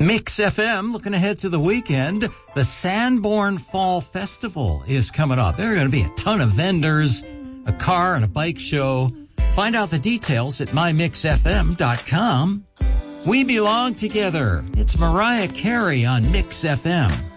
Mix FM, looking ahead to the weekend, the Sanborn Fall Festival is coming up. There are going to be a ton of vendors, a car and a bike show. Find out the details at mymixfm.com. We belong together. It's Mariah Carey on Mix FM.